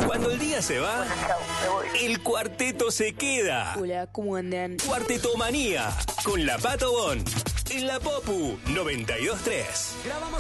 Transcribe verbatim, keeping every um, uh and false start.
Cuando el día se va, el cuarteto se queda. Hola, ¿cómo andan? Cuartetomanía con la Pato Bon en la Popu noventa y dos tres.